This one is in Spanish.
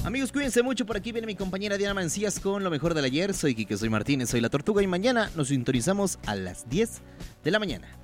Amigos, cuídense mucho. Por aquí viene mi compañera Diana Mancías con lo mejor del ayer. Soy Quique, soy Martínez, soy La Tortuga y mañana nos sintonizamos a las 10 de la mañana.